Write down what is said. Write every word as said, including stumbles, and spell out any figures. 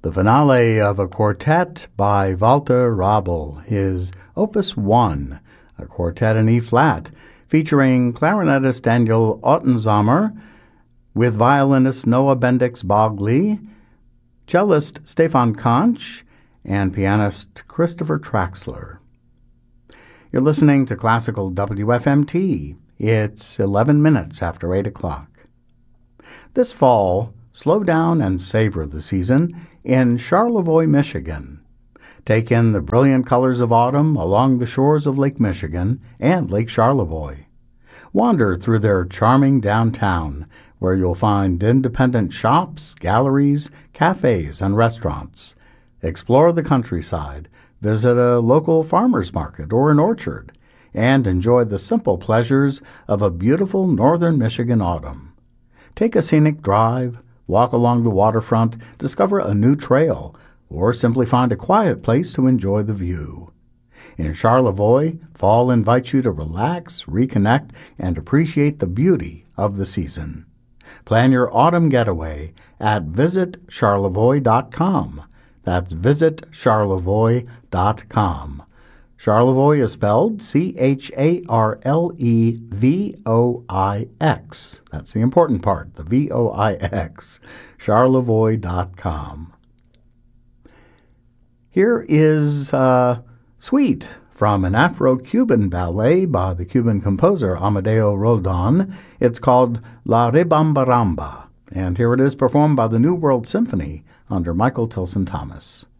The finale of a quartet by Walter Rabel, his Opus one, a quartet in E-flat, featuring clarinetist Daniel Ottenzamer, with violinist Noah Bendix-Bogley, cellist Stefan Konch, and pianist Christopher Traxler. You're listening to Classical W F M T. It's eleven minutes after eight o'clock. This fall, slow down and savor the season in Charlevoix, Michigan. Take in the brilliant colors of autumn along the shores of Lake Michigan and Lake Charlevoix. Wander through their charming downtown, where you'll find independent shops, galleries, cafes, and restaurants. Explore the countryside, visit a local farmer's market or an orchard, and enjoy the simple pleasures of a beautiful northern Michigan autumn. Take a scenic drive, walk along the waterfront, discover a new trail, or simply find a quiet place to enjoy the view. In Charlevoix, fall invites you to relax, reconnect, and appreciate the beauty of the season. Plan your autumn getaway at visit charlevoix dot com. That's visit charlevoix dot com. Charlevoix is spelled C H A R L E V O I X. That's the important part, the V O I X. charlevoix dot com. Here is uh, Suite from an Afro-Cuban ballet by the Cuban composer Amadeo Roldan. It's called La Ribambaramba, and here it is performed by the New World Symphony under Michael Tilson Thomas.